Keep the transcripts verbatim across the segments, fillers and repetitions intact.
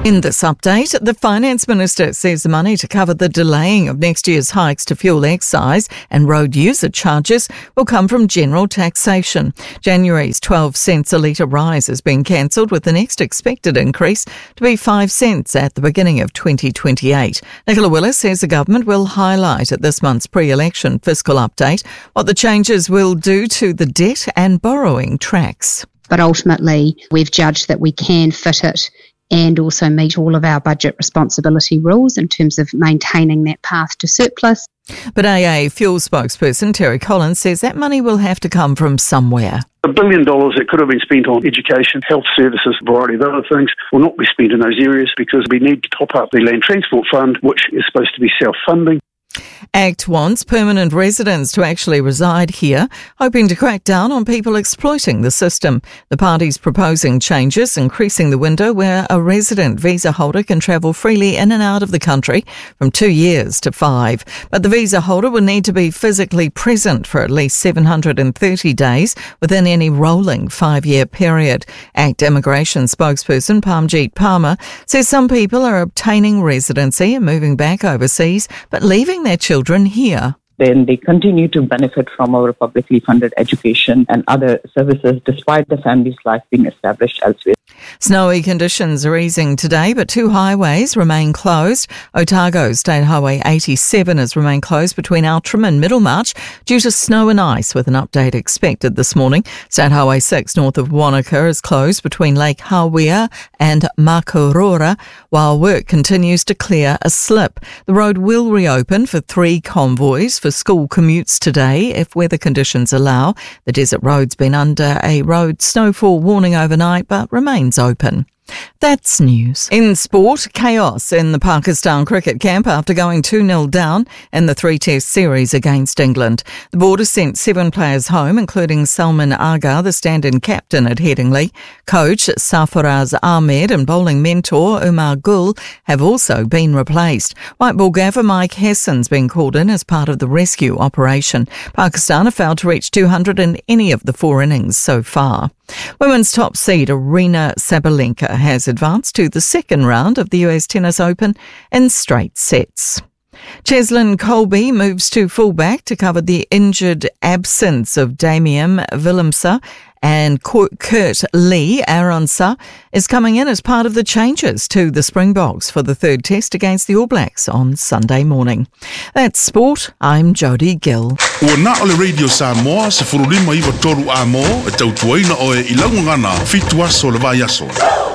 In this update, the Finance Minister says the money to cover the delaying of next year's hikes to fuel excise and road user charges will come from general taxation. January's twelve cents a litre rise has been cancelled, with the next expected increase to be five cents at the beginning of twenty twenty-eight. Nicola Willis says the government will highlight at this month's pre-election fiscal update what the changes will do to the debt and borrowing tracks. But ultimately, we've judged that we can fit it and also meet all of our budget responsibility rules in terms of maintaining that path to surplus. But A A Fuel spokesperson Terry Collins says that money will have to come from somewhere. A billion dollars that could have been spent on education, health services, a variety of other things will not be spent in those areas because we need to top up the Land Transport Fund, which is supposed to be self-funding. ACT wants permanent residents to actually reside here, hoping to crack down on people exploiting the system. The party's proposing changes, increasing the window where a resident visa holder can travel freely in and out of the country from two years to five. But the visa holder will need to be physically present for at least seven hundred thirty days within any rolling five-year period. ACT immigration spokesperson Parmjeet Palmer says some people are obtaining residency and moving back overseas, but leaving their children here. Then they continue to benefit from our publicly funded education and other services despite the family's life being established elsewhere. Snowy conditions are easing today, but two highways remain closed. Otago State Highway eighty-seven has remained closed between Outram and Middlemarch due to snow and ice, with an update expected this morning. State Highway six north of Wanaka is closed between Lake Hawea and Makarora while work continues to clear a slip. The road will reopen for three convoys for school commutes today if weather conditions allow. The desert road's been under a road snowfall warning overnight but remains open. That's news. In sport, chaos in the Pakistan cricket camp after going two nil down in the three-test series against England. The board has sent seven players home, including Salman Agha, the stand-in captain at Headingley. Coach Sarfaraz Ahmed and bowling mentor Umar Gul have also been replaced. White ball gaffer Mike Hesson's been called in as part of the rescue operation. Pakistan have failed to reach two hundred in any of the four innings so far. Women's top seed Arina Sabalenka has advanced to the second round of the U S Tennis Open in straight sets. Cheslin Colby moves to fullback to cover the injured absence of Damien Willemse, and Kurt Lee Aronsa is coming in as part of the changes to the Springboks for the third test against the All Blacks on Sunday morning. That's sport. I'm Jodie Gill. Ua na ole Radio Samoa se furulima iwa toru a mo e tautuaina o e ilangu ngana fitu aso le vai aso.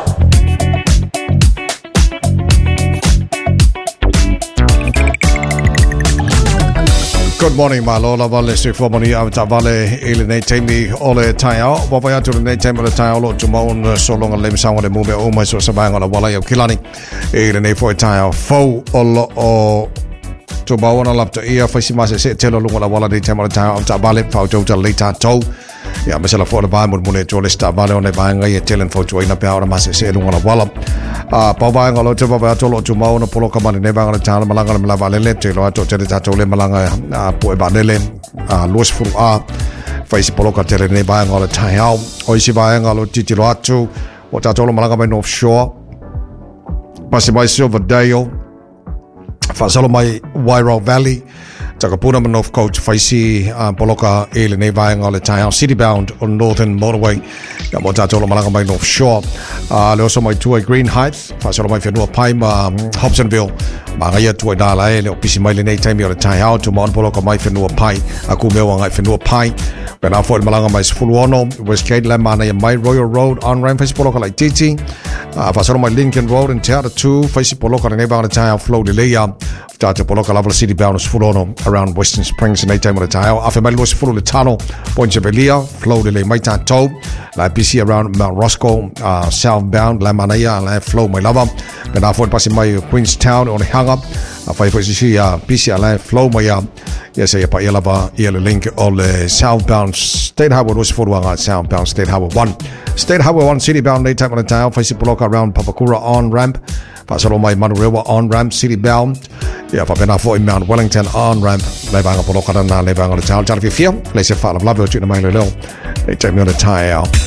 Good morning, Malola. Vale, se formani avta vale ele nei temi ole taia. Wawai atu nei temi ole taia lo jumon solonga lem sanga le mube o mai so sabanga la wala yo kilani. Ele nei foi taia fo olo o to bawana lapta ia faisi mase se telo lunga la wala nei temi ole taia avta vale fa to to leta to. Ya mesela for the Bible mune to lista vale one banga ye telen fo to ina pe ora mase se lunga la wala. Ah, papa nga lo te papa to lo tuma ona polo kamani ne banga tana malanga me lava le te lo to te ta le malanga a po e banele a los fu a faisi polo ka te ne banga lo tai au o isi banga lo titi lo atu o ta to lo malanga me North Shore pasi mai Silverdale fa solo mai Wairau Valley Takapuna man North Coast faisi poloka ele ne banga le tai au city bound on Northern Motorway ya mo ta to lo malanga me North Shore. Uh, le also mai tuai Green Heights, fa solo mai whenua pai ma um, Hobsonville, ma ngai tuai nāla e, leo pisi mai le nei taimi o le tai hao, tu maon poloka mai whenua pai, a ku mewa ngai whenua pai, pena fo le malanga mai sifulu ono, West Gate le mana ia mai Royal Road, on ramp faisi poloka lai titi, uh, fa solo mai Lincoln Road, and Te Ara two, faisi poloka le nei banga le tai hao, flow le leia, tata poloka lava le city bound sifulu ono, around Western Springs, nei taimi o le tai hao, afe mai lua sifulu le tano, Pointe Velia, flow le lei mai tātou, la pisi around Mount Roscoe, uh, southbound, la manaya, la flow mai lava, pena fo pasi mai Queenstown o ne hanga, a fai fo si a pisi a la flow mai a, ia se pa ia lava ia le link o le southbound State Highway was for wanga southbound State Highway one, State Highway one city bound nei taimi o le tai hao, fai si poloka around Papakura on ramp, fa solo mai Manurewa on ramp city bound, ia fa pena fo i Mount Wellington on ramp, le vanga poloka na le vanga le tai hao, tala fi fia, le se fa la lava o tina mai le leo, nei taimi o le tai hao.